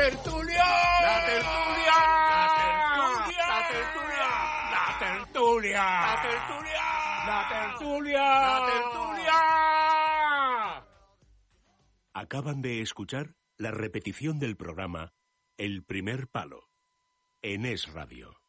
tertulia! ¡La tertulia! ¡La tertulia! ¡La tertulia! ¡La tertulia! ¡La tertulia! ¡La tertulia! ¡La tertulia! Acaban de escuchar la repetición del programa El primer palo en Es Radio.